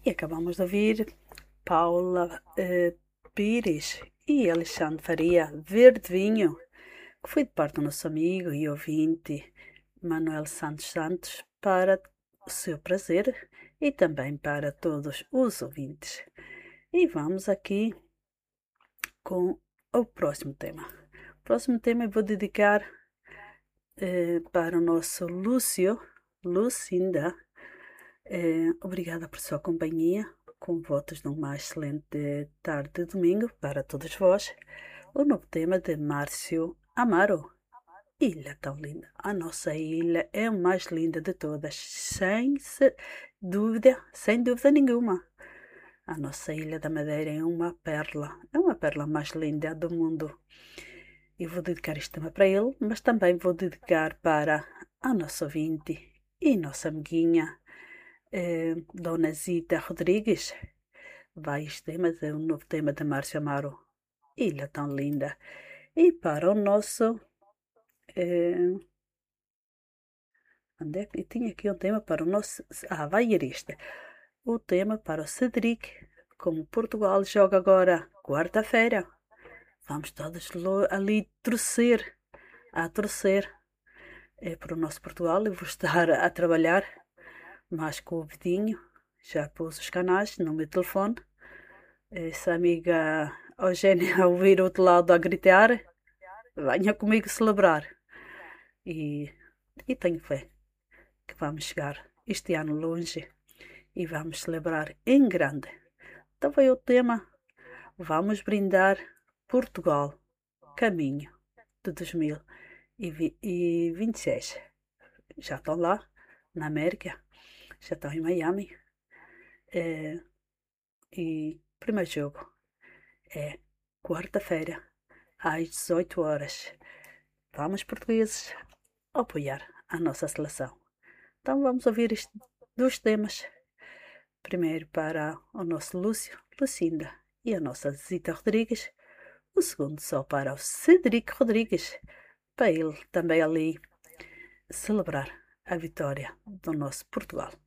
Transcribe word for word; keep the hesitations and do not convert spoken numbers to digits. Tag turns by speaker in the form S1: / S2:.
S1: E acabamos de ouvir Paula eh, Pires e Alexandre Faria, Verde Vinho, que foi de parte do nosso amigo e ouvinte Manuel Santos Santos, para o seu prazer e também para todos os ouvintes. E vamos aqui com o próximo tema. O próximo tema eu vou dedicar eh, para o nosso Lúcio, Lucinda. Eh, obrigada por sua companhia, com votos de uma excelente tarde de domingo para todos vós. O novo tema de Márcio Amaro. Ilha tão linda. A nossa ilha é a mais linda de todas, sem se- dúvida, sem dúvida nenhuma. A nossa Ilha da Madeira é uma perla, é uma perla mais linda do mundo. E vou dedicar este tema para ele, mas também vou dedicar para a nossa ouvinte e nossa amiguinha, eh, Dona Zita Rodrigues. Vai este tema, de um novo tema de Márcio Amaro. Ilha tão linda. E para o nosso. eh, onde é que eu tinha aqui um tema para o nosso. Ah, vai ir este. O tema para o Cedric. Como Portugal joga agora quarta-feira. Vamos todos lo- ali torcer. A torcer. É para o nosso Portugal. Eu vou estar a trabalhar mais com o Vidinho. Já pus os canais no meu telefone. Essa amiga Eugénia a ouvir o outro lado a gritar, venha comigo celebrar. E, e tenho fé que vamos chegar este ano longe e vamos celebrar em grande. Então foi o tema, vamos brindar Portugal, caminho de dois mil e vinte e seis. Já estão lá, na América, já estão em Miami. É, e primeiro jogo é quarta-feira, às dezoito horas. Vamos, portugueses, apoiar a nossa seleção. Então vamos ouvir estes dois temas. Primeiro para o nosso Lúcio, Lucinda e a nossa Zita Rodrigues. O segundo só para o Cedric Rodrigues, para ele também ali celebrar a vitória do nosso Portugal.